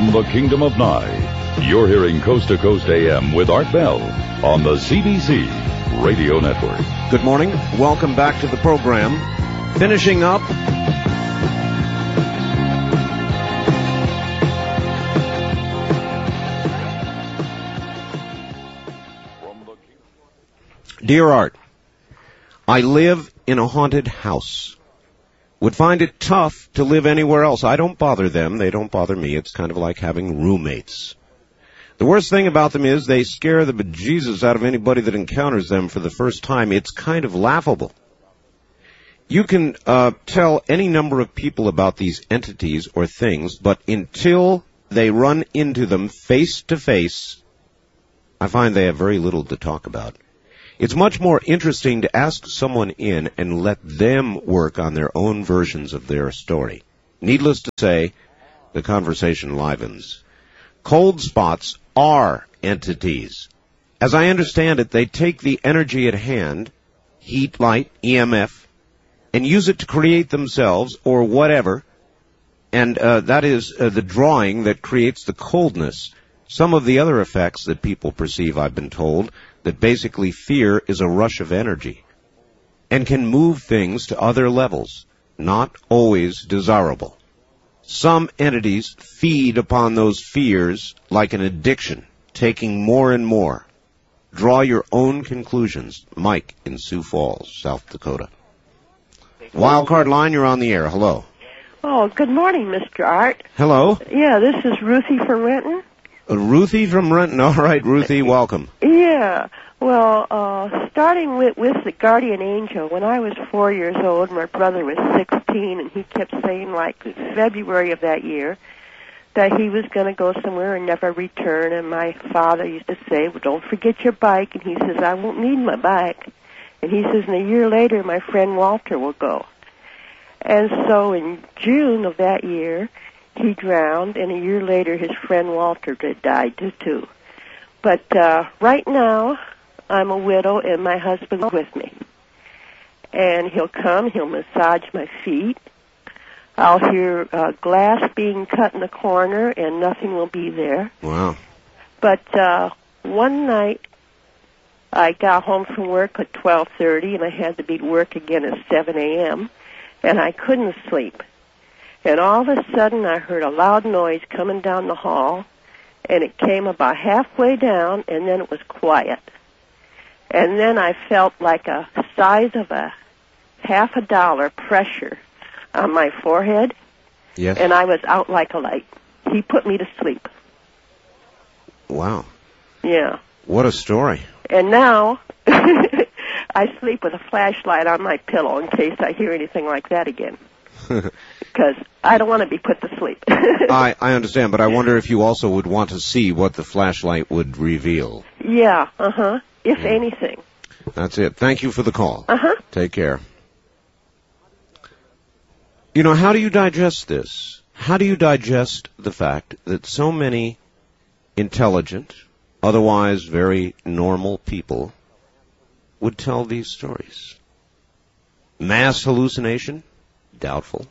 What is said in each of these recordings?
From the Kingdom of Nye, you're hearing Coast to Coast AM with Art Bell on the CBC Radio Network. Good morning. Welcome back to the program. Finishing up Dear Art, I live in a haunted house. Would find it tough to live anywhere else. I don't bother them. They don't bother me. It's kind of like having roommates. The worst thing about them is they scare the bejesus out of anybody that encounters them for the first time. It's kind of laughable. You can tell any number of people about these entities or things, but until they run into them face to face, I find they have very little to talk about. It's much more interesting to ask someone in and let them work on their own versions of their story. Needless to say, the conversation livens. Cold spots are entities. As I understand it, they take the energy at hand, heat, light, EMF, and use it to create themselves or whatever, and that is the drawing that creates the coldness. Some of the other effects that people perceive, I've been told, that basically fear is a rush of energy and can move things to other levels, not always desirable. Some entities feed upon those fears like an addiction, taking more and more. Draw your own conclusions. Mike in Sioux Falls, South Dakota. Wildcard line, you're on the air. Hello. Oh, good morning, Mr. Art. Hello. Yeah, this is Ruthie from Renton. Ruthie from Renton. All right, Ruthie, welcome. Yeah. Well, starting with the guardian angel, when I was 4 years old, my brother was 16, and he kept saying, like, February of that year, that he was going to go somewhere and never return, and my father used to say, well, don't forget your bike, and he says, I won't need my bike. And he says, and a year later, my friend Walter will go. And so in June of that year, he drowned, and a year later, his friend Walter died too. But right now, I'm a widow, and my husband's with me. And he'll come, he'll massage my feet. I'll hear glass being cut in the corner, and nothing will be there. Wow. But one night, I got home from work at 12:30, and I had to be at work again at 7 a.m., and I couldn't sleep. And all of a sudden, I heard a loud noise coming down the hall, and it came about halfway down, and then it was quiet. And then I felt like a size of a $50 pressure on my forehead, Yes. and I was out like a light. He put me to sleep. Wow. Yeah. What a story. And now I sleep with a flashlight on my pillow in case I hear anything like that again. Because I don't want to be put to sleep. I understand, but I wonder if you also would want to see what the flashlight would reveal. Yeah, if anything. That's it. Thank you for the call. Take care. You know, how do you digest this? How do you digest the fact that so many intelligent, otherwise very normal people would tell these stories? Mass hallucination? Doubtful.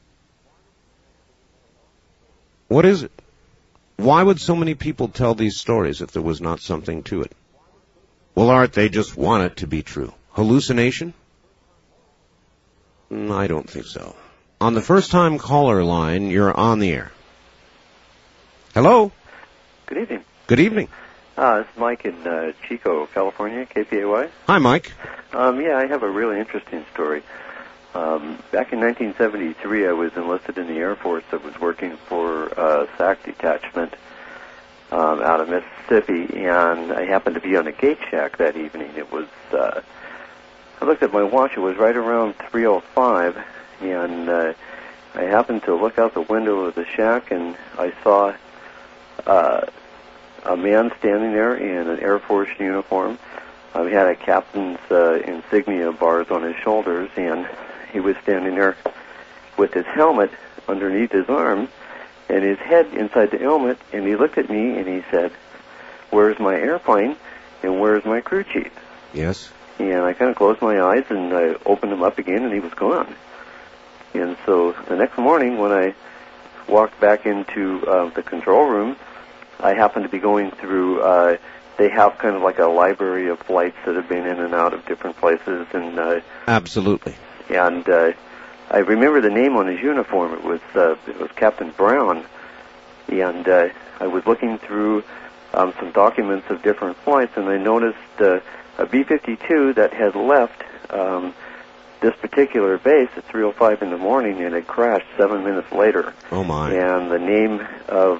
What is it? Why would so many people tell these stories if there was not something to it? Well, Art, they just want it to be true. Hallucination? I don't think so. On the first-time caller line, you're on the air. Hello? Good evening. Good evening. This is Mike in Chico, California, KPAY. Hi, Mike. Yeah, I have a really interesting story. Back in 1973, I was enlisted in the Air Force. I was working for a SAC detachment out of Mississippi, and I happened to be on a gate shack that evening. It was, I looked at my watch, it was right around 3:05, and I happened to look out the window of the shack, and I saw a man standing there in an Air Force uniform. He had a captain's insignia bars on his shoulders, and he was standing there with his helmet underneath his arm and his head inside the helmet, and he looked at me and he said, "Where's my airplane and where's my crew chief?" Yes. And I kind of closed my eyes and I opened them up again, and he was gone. And so the next morning when I walked back into the control room. I happened to be going through, they have kind of like a library of flights that have been in and out of different places. And Absolutely. And I remember the name on his uniform. It was Captain Brown. And I was looking through some documents of different flights, and I noticed a B-52 that had left this particular base at 3:05 in the morning, and it crashed 7 minutes later. Oh, my. And the name of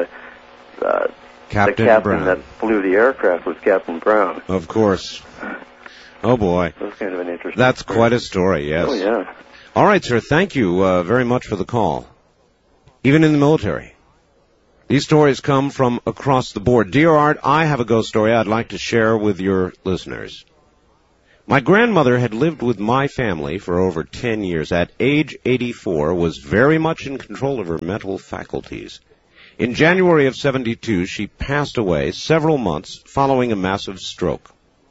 Captain the captain Brown. that flew the aircraft was Captain Brown. Of course. Oh, boy. That was kind of an interesting That's story. quite a story, yes. Oh, yeah. All right, sir. Thank you very much for the call. Even in the military. These stories come from across the board. Dear Art, I have a ghost story I'd like to share with your listeners. My grandmother had lived with my family for over 10 years. At age 84, was very much in control of her mental faculties. In January of 72, she passed away several months following a massive stroke.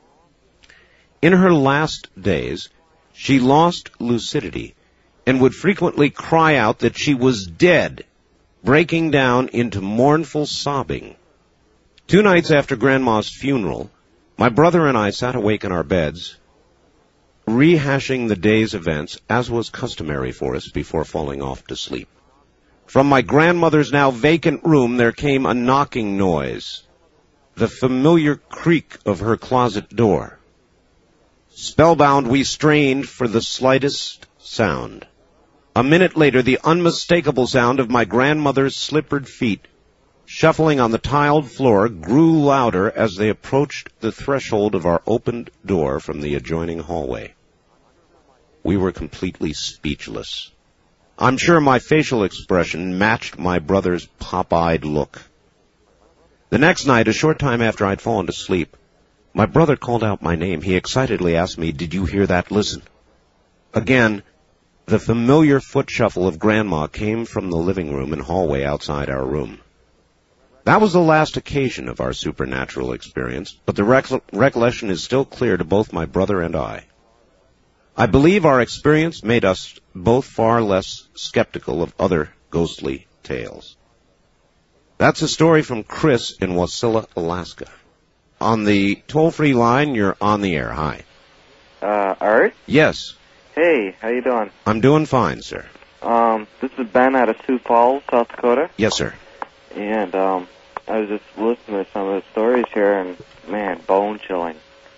In her last days, she lost lucidity and would frequently cry out that she was dead, breaking down into mournful sobbing. 2 nights after Grandma's funeral, my brother and I sat awake in our beds, rehashing the day's events, as was customary for us before falling off to sleep. From my grandmother's now vacant room there came a knocking noise, the familiar creak of her closet door. Spellbound, we strained for the slightest sound. A minute later, the unmistakable sound of my grandmother's slippered feet, shuffling on the tiled floor, grew louder as they approached the threshold of our opened door from the adjoining hallway. We were completely speechless. I'm sure my facial expression matched my brother's pop-eyed look. The next night, a short time after I'd fallen to sleep, my brother called out my name. He excitedly asked me, "Did you hear that? Listen." Again, the familiar foot shuffle of Grandma came from the living room and hallway outside our room. That was the last occasion of our supernatural experience, but the recollection is still clear to both my brother and I. I believe our experience made us both far less skeptical of other ghostly tales. That's a story from Chris in Wasilla, Alaska. On the toll-free line, you're on the air. Hi. Art? Yes. Hey, how you doing? I'm doing fine, sir. This is Ben out of Sioux Falls, South Dakota. Yes, sir. And, I was just listening to some of the stories here, and, man, bone-chilling.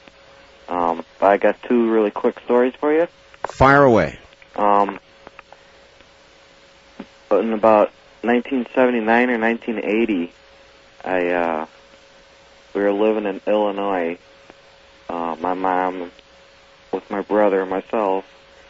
I got 2 really quick stories for you. Fire away. But in about 1979 or 1980, we were living in Illinois. My mom, with my brother and myself,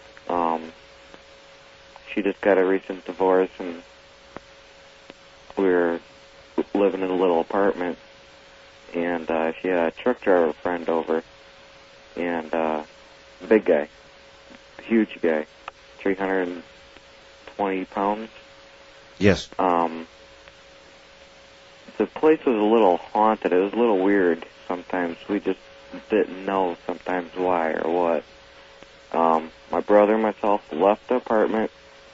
she just got a recent divorce, and we were living in a little apartment, and she had a truck driver friend over, and big guy, huge guy, 320 pounds. Yes. The place was a little haunted. It was a little weird sometimes. We just didn't know sometimes why or what. My brother and myself left the apartment.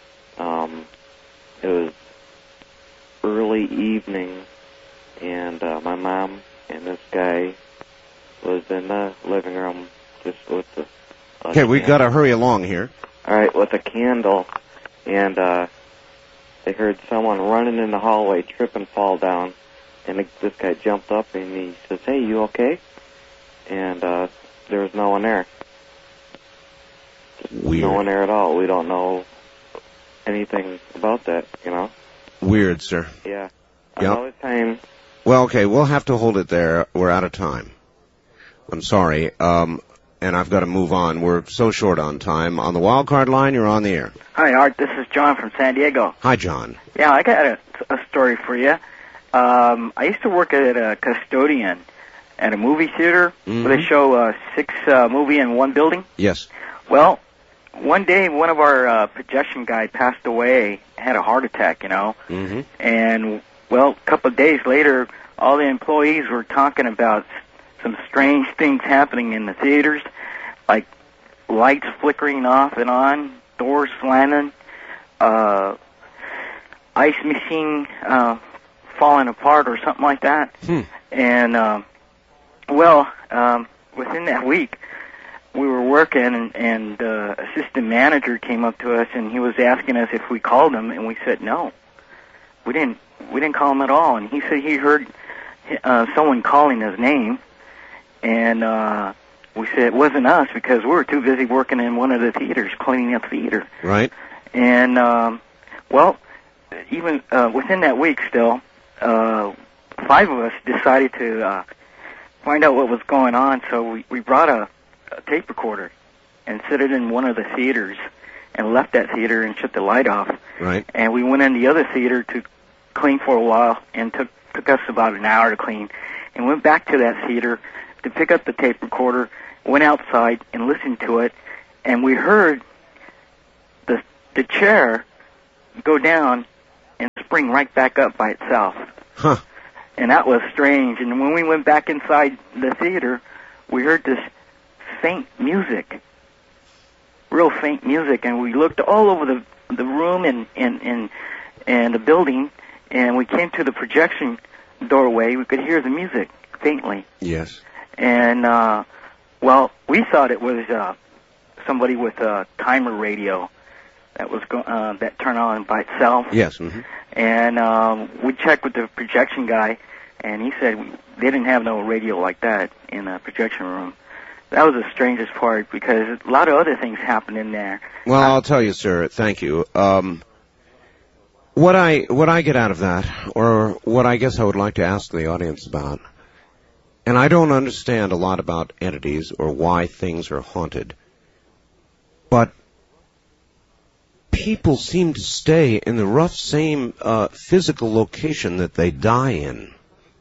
It was early evening, and my mom and this guy was in the living room just with the... Okay, we got to hurry along here. All right, with a candle, and they heard someone running in the hallway, trip and fall down, and this guy jumped up and he says, "Hey, you okay?" And there was no one there. Weird. No one there at all. We don't know anything about that, you know? Weird, sir. Yeah. Yep. Another time... Well, okay, we'll have to hold it there. We're out of time. I'm sorry, and I've got to move on. We're so short on time. On the wild card line, you're on the air. Hi, Art. This is John from San Diego. Hi, John. Yeah, I got a story for you. I used to work at a custodian at a movie theater where they show 6 movies in one building. Yes. Well, one day one of our projection guys passed away, had a heart attack, you know. Mm-hmm. And, well, a couple of days later, all the employees were talking about some strange things happening in the theaters, like lights flickering off and on, doors slamming. I ice machine falling apart or something like that. And within that week, we were working, and the assistant manager came up to us, and he was asking us if we called him, and we said no, we didn't call him at all. And he said he heard someone calling his name, and we said it wasn't us because we were too busy working in one of the theaters, cleaning up theater. Right. And even within that week, still, 5 of us decided to find out what was going on. So we brought a tape recorder and set it in one of the theaters and left that theater and shut the light off. Right. And we went in the other theater to clean for a while, and took us about an hour to clean, and went back to that theater to pick up the tape recorder, went outside and listened to it, and we heard the chair go down and spring right back up by itself. Huh. And that was strange. And when we went back inside the theater, we heard this faint music, real faint music, and we looked all over the room and the building, and we came to the projection doorway. We could hear the music faintly. Yes. And we thought it was somebody with a timer radio that was that turned on by itself. Yes. Mm-hmm. And we checked with the projection guy, and he said they didn't have no radio like that in the projection room. That was the strangest part, because a lot of other things happened in there. Well, I'll tell you, sir. Thank you. What I get out of that, or what I guess I would like to ask the audience about, and I don't understand a lot about entities or why things are haunted, but people seem to stay in the rough same physical location that they die in.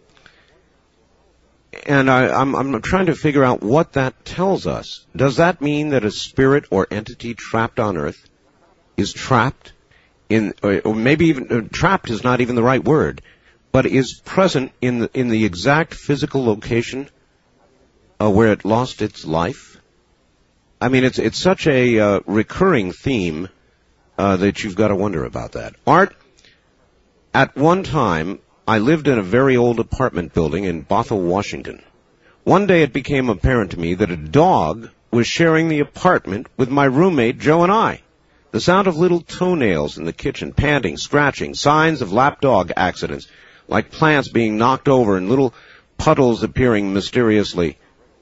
And I'm trying to figure out what that tells us. Does that mean that a spirit or entity trapped on Earth is trapped in, or maybe even trapped is not even the right word, but is present in the exact physical location where it lost its life? I mean, it's such a recurring theme that you've got to wonder about that. Art, at one time, I lived in a very old apartment building in Bothell, Washington. One day it became apparent to me that a dog was sharing the apartment with my roommate, Joe, and I. The sound of little toenails in the kitchen, panting, scratching, signs of lapdog accidents, like plants being knocked over and little puddles appearing mysteriously.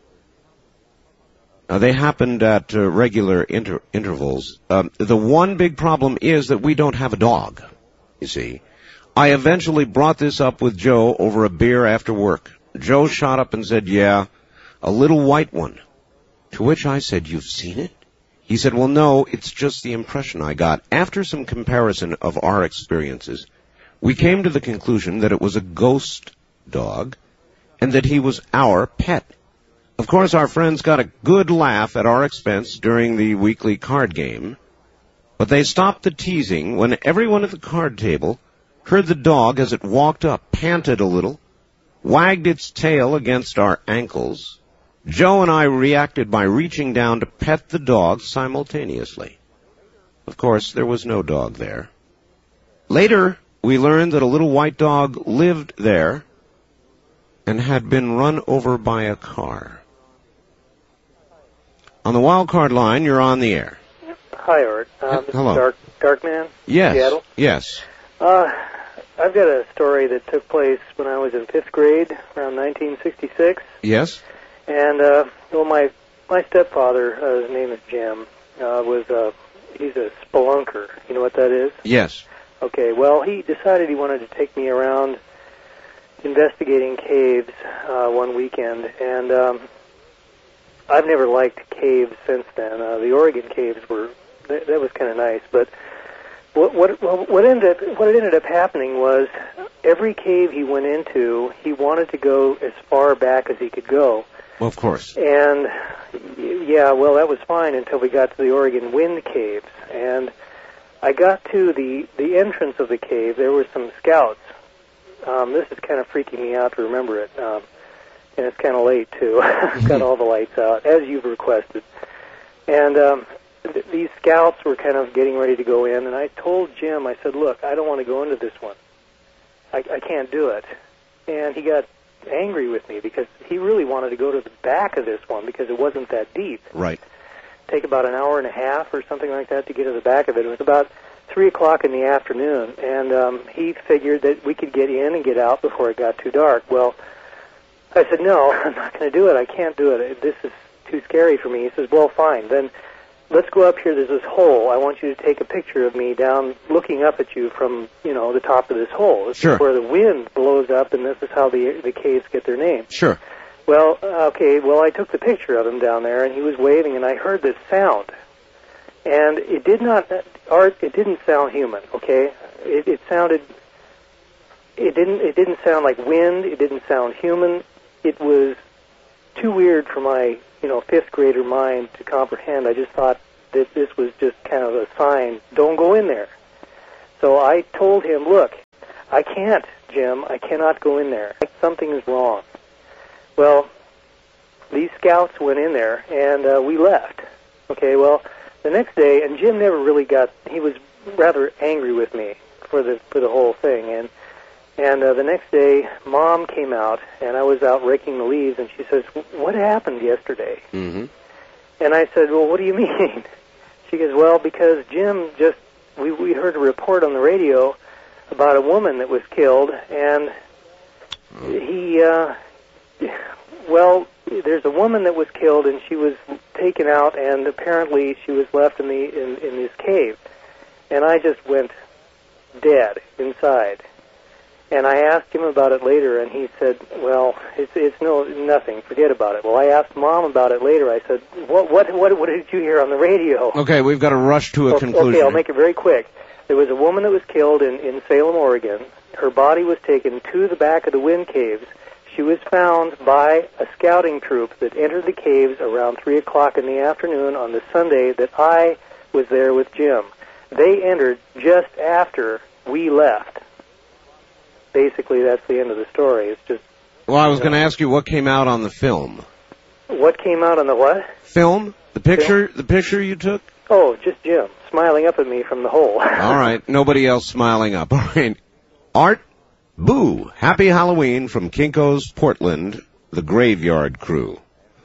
They happened at regular intervals. The one big problem is that we don't have a dog, you see. I eventually brought this up with Joe over a beer after work. Joe shot up and said, yeah, a little white one. To which I said, you've seen it? He said, well, no, it's just the impression I got. After some comparison of our experiences, we came to the conclusion that it was a ghost dog and that he was our pet. Of course, our friends got a good laugh at our expense during the weekly card game, but they stopped the teasing when everyone at the card table heard the dog as it walked up, panted a little, wagged its tail against our ankles. Joe and I reacted by reaching down to pet the dog simultaneously. Of course, there was no dog there. Later, we learned that a little white dog lived there and had been run over by a car. On the wild card line, you're on the air. Hi, Art. Hello. Darkman? Yes. Seattle? Yes. I've got a story that took place when I was in 5th grade, around 1966. Yes. And, my stepfather, his name is Jim, he's a spelunker. You know what that is? Yes. Okay, well, he decided he wanted to take me around investigating caves one weekend, and I've never liked caves since then. The Oregon caves that was kind of nice, but what ended up happening was every cave he went into, he wanted to go as far back as he could go. Well, of course. And yeah, well, that was fine until we got to the Oregon Wind Caves, and I got to the entrance of the cave. There were some scouts. This is kind of freaking me out to remember it, and it's kind of late too. I've got all the lights out as you've requested, and these scouts were kind of getting ready to go in, and I told Jim, I said, look, I don't want to go into this one. I can't do it. And he got angry with me because he really wanted to go to the back of this one because it wasn't that deep. Right. Take about an hour and a half or something like that to get to the back of it. It was about 3 o'clock in the afternoon, and he figured that we could get in and get out before it got too dark. Well, I said, no, I'm not going to do it. I can't do it. This is too scary for me. He says, well, fine. Then let's go up here. There's this hole. I want you to take a picture of me down looking up at you from, the top of this hole. This is where the wind blows up, and this is how the caves get their name. Sure. Well, okay, I took the picture of him down there, and he was waving, and I heard this sound. And it didn't sound human, okay? It didn't sound like wind. It didn't sound human. It was too weird for my, fifth grader mind to comprehend. I just thought that this was just kind of a sign, don't go in there. So I told him, look, I can't, Jim, I cannot go in there. Something is wrong. Well, these scouts went in there, and we left. Okay, well, the next day, and Jim never really he was rather angry with me for the whole thing, and the next day, Mom came out, and I was out raking the leaves, and she says, what happened yesterday? Mm-hmm. And I said, well, what do you mean? She goes, well, because Jim we heard a report on the radio about a woman that was killed, and there's a woman that was killed, and she was taken out, and apparently she was left in this cave. And I just went dead inside. And I asked him about it later, and he said, well, it's nothing. Forget about it. Well, I asked Mom about it later. I said, what did you hear on the radio? Okay, we've got to rush to a conclusion. Okay, I'll make it very quick. There was a woman that was killed in Salem, Oregon. Her body was taken to the back of the wind caves. She was found by a scouting troop that entered the caves around 3 o'clock in the afternoon on the Sunday that I was there with Jim. They entered just after we left. Basically, that's the end of the story. It's just... Well, I was going to ask you what came out on the film. What came out on the what? Film? The picture? The picture you took? Oh, just Jim, smiling up at me from the hole. All right, nobody else smiling up. All right. Art, boo, happy Halloween from Kinko's Portland, the Graveyard Crew.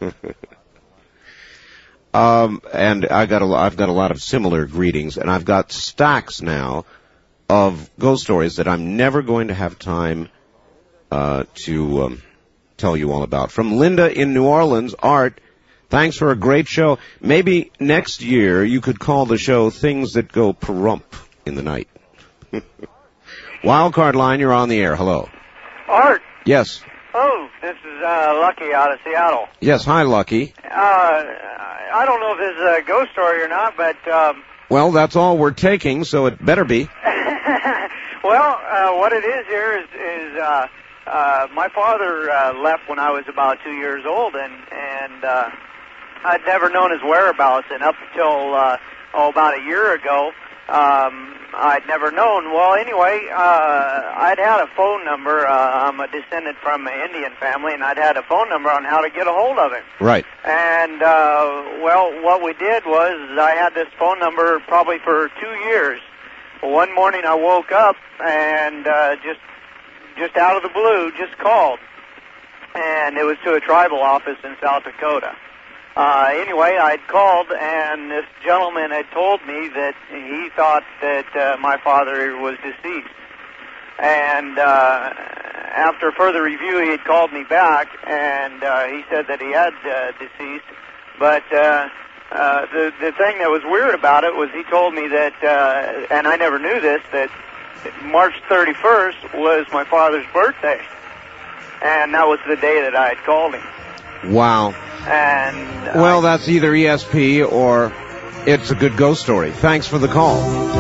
And I've got a lot of similar greetings, and I've got stacks now of ghost stories that I'm never going to have time to tell you all about. From Linda in New Orleans, Art, thanks for a great show. Maybe next year you could call the show Things That Go Perump in the Night. Wildcard line, you're on the air. Hello. Art. Yes. Oh, this is Lucky out of Seattle. Yes, hi, Lucky. I don't know if this is a ghost story or not, but... Well, that's all we're taking, so it better be. Well, what it is here is my father left when I was about 2 years old, and I'd never known his whereabouts, and up until about a year ago, I'd never known. Well, anyway, I'd had a phone number. I'm a descendant from an Indian family, and I'd had a phone number on how to get a hold of him. Right. And, well, what we did was I had this phone number probably for 2 years. One morning I woke up and just out of the blue, just called. And it was to a tribal office in South Dakota. Anyway, I'd called, and this gentleman had told me that he thought that my father was deceased. And after further review, he had called me back, and he said that he had deceased. But the thing that was weird about it was he told me that, and I never knew this, that March 31st was my father's birthday. And that was the day that I had called him. Wow. And well, that's either ESP or it's a good ghost story. Thanks for the call.